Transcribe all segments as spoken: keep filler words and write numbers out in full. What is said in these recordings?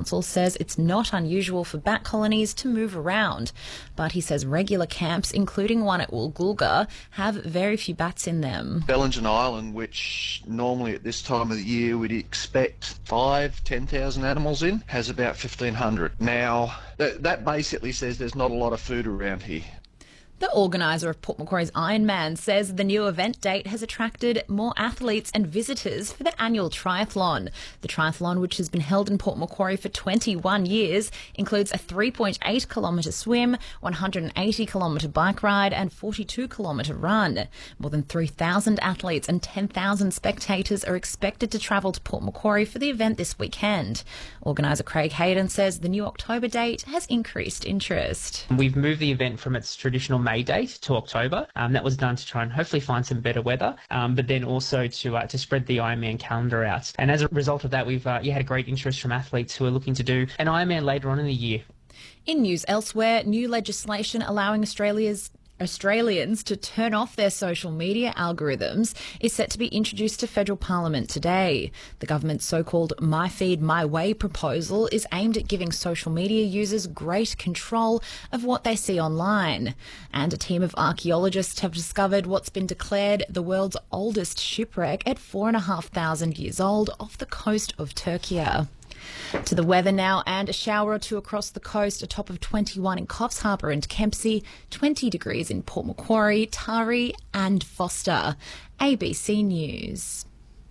Council says it's not unusual for bat colonies to move around, but he says regular camps, including one at Woolgoolga, have very few bats in them. Bellingen Island, which normally at this time of the year we'd expect five, ten thousand animals in, has about fifteen hundred. Now, that, that basically says there's not a lot of food around here. The organiser of Port Macquarie's Ironman says the new event date has attracted more athletes and visitors for the annual triathlon. The triathlon, which has been held in Port Macquarie for twenty-one years, includes a three point eight kilometre swim, one hundred eighty kilometre bike ride and forty-two kilometre run. More than three thousand athletes and ten thousand spectators are expected to travel to Port Macquarie for the event this weekend. Organiser Craig Hayden says the new October date has increased interest. We've moved the event from its traditional May date to October. Um, that was done to try and hopefully find some better weather, um, but then also to uh, to spread the Ironman calendar out. And as a result of that, we've uh, yeah, had a great interest from athletes who are looking to do an Ironman later on in the year. In news elsewhere, new legislation allowing Australia's Australians to turn off their social media algorithms is set to be introduced to federal parliament today. The government's so-called My Feed, My Way proposal is aimed at giving social media users great control of what they see online. And a team of archaeologists have discovered what's been declared the world's oldest shipwreck at four and a half thousand years old off the coast of Turkey. To the weather now, and a shower or two across the coast, a top of twenty-one in Coffs Harbour and Kempsey, twenty degrees in Port Macquarie, Taree and Foster. A B C News.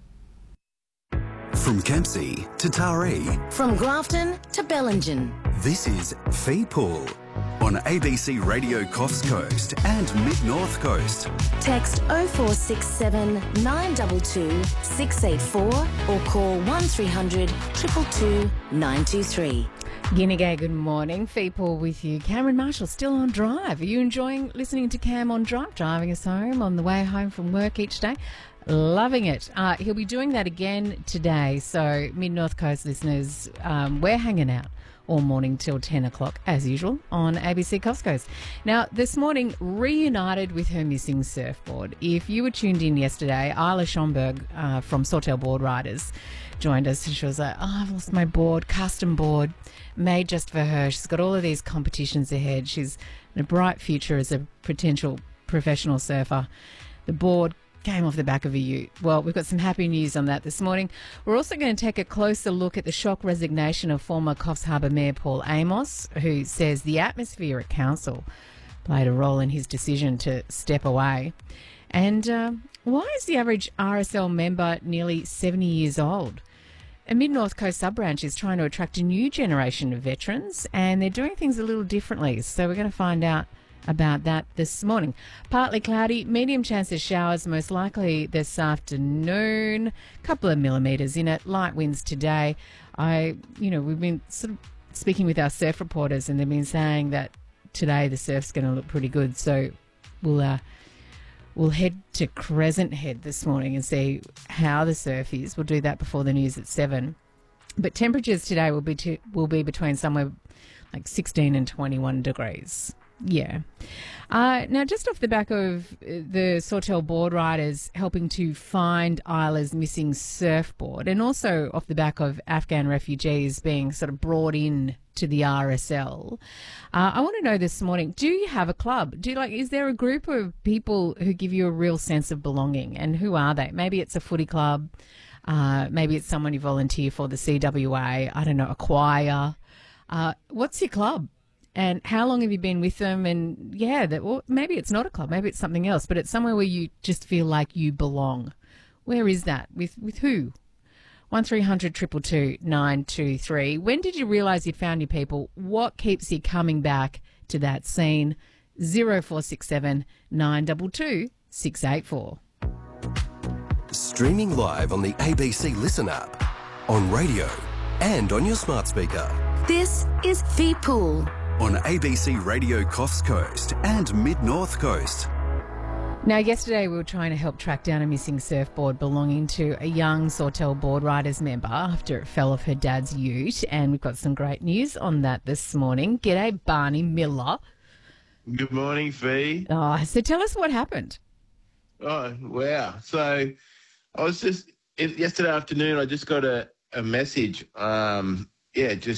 From Kempsey to Taree. From Grafton to Bellingen. This is Fee Pool on A B C Radio Coffs Coast and Mid-North Coast. Text oh four six seven, nine two two, six eight four or call one three hundred, two two two, nine two three. Guinea, good morning. Feepool with you. Cameron Marshall still on drive. Are you enjoying listening to Cam on drive, driving us home on the way home from work each day? Loving it. Uh, he'll be doing that again today. So Mid-North Coast listeners, um, we're hanging out all morning till ten o'clock, as usual, on A B C Coffs Coast. Now, this morning, reunited with her missing surfboard. If you were tuned in yesterday, Isla Schomburg uh, from Sawtell Board Riders joined us. She was like, oh, I've lost my board, custom board, made just for her. She's got all of these competitions ahead. She's in a bright future as a potential professional surfer. The board came off the back of a ute. Well, we've got some happy news on that this morning. We're also going to take a closer look at the shock resignation of former Coffs Harbour Mayor Paul Amos, who says the atmosphere at council played a role in his decision to step away. And uh, why is the average R S L member nearly seventy years old? A Mid-North Coast sub-branch is trying to attract a new generation of veterans, and they're doing things a little differently. So we're going to find out about that this morning. Partly cloudy, medium chance of showers, most likely this afternoon. A couple of millimetres in it, light winds today. I, you know, we've been sort of speaking with our surf reporters, and they've been saying that today the surf's going to look pretty good. So we'll uh, we'll head to Crescent Head this morning and see how the surf is. We'll do that before the news at seven. But temperatures today will be to, will be between somewhere like sixteen and twenty-one degrees. Yeah. Uh, now, just off the back of the Sawtell board riders helping to find Isla's missing surfboard, and also off the back of Afghan refugees being sort of brought in to the R S L, uh, I want to know this morning, do you have a club? Do you like, is there a group of people who give you a real sense of belonging? And who are they? Maybe it's a footy club. Uh, maybe it's someone you volunteer for, the C W A, I don't know, a choir. Uh, what's your club? And how long have you been with them? And, yeah, that, well, maybe it's not a club. Maybe it's something else. But it's somewhere where you just feel like you belong. Where is that? With with who? one three hundred, two two two, nine two three. When did you realise you'd found your people? What keeps you coming back to that scene? zero four six seven, nine two two, six eight four. Streaming live on the A B C Listen app, on radio and on your smart speaker. This is Feepool on A B C Radio Coffs Coast and Mid-North Coast. Now, yesterday we were trying to help track down a missing surfboard belonging to a young Sawtell board riders member after it fell off her dad's ute, and we've got some great news on that this morning. G'day, Barney Miller. Good morning, Fee. Oh, so tell us what happened. Oh, wow. So I was just, yesterday afternoon, I just got a, a message, um, yeah, just